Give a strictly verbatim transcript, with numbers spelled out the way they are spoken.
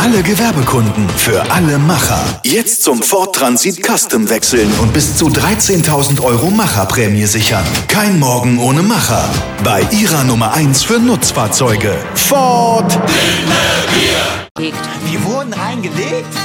alle Gewerbekunden, für alle Macher. Jetzt zum Ford Transit Custom wechseln und bis zu dreizehntausend Euro Macherprämie sichern. Kein Morgen ohne Macher. Bei Ihrer Nummer eins für Nutzfahrzeuge. Ford. Wir wurden reingelegt?